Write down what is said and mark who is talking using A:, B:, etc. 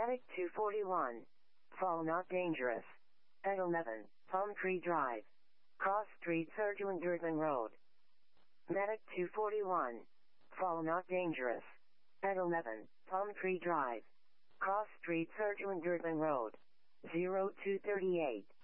A: Medic 241. Fall not dangerous. At 11, Palm Tree Drive. Cross Street, Surgeon Durban Road. Medic 241. Fall not dangerous. At 11, Palm Tree Drive. Cross Street, Surgeon Durban Road. 0238.